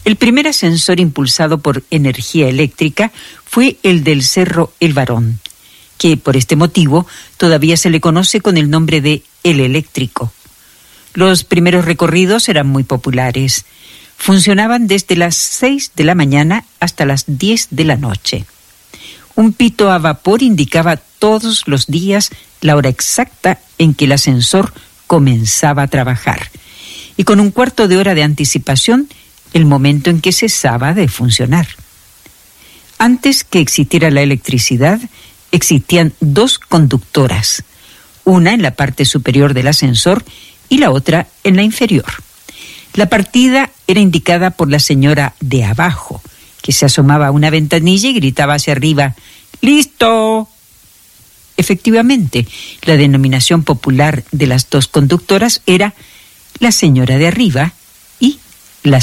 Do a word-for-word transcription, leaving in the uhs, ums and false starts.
El primer ascensor impulsado por energía eléctrica fue el del Cerro El Varón, que por este motivo todavía se le conoce con el nombre de El Eléctrico. Los primeros recorridos eran muy populares. Funcionaban desde las seis de la mañana hasta las diez de la noche. Un pito a vapor indicaba todos los días la hora exacta en que el ascensor comenzaba a trabajar, y con un cuarto de hora de anticipación el momento en que cesaba de funcionar. Antes que existiera la electricidad, existían dos conductoras, una en la parte superior del ascensor y la otra en la inferior. La partida era indicada por la señora de abajo, que se asomaba a una ventanilla y gritaba hacia arriba: ¡Listo! Efectivamente, la denominación popular de las dos conductoras era la señora de arriba y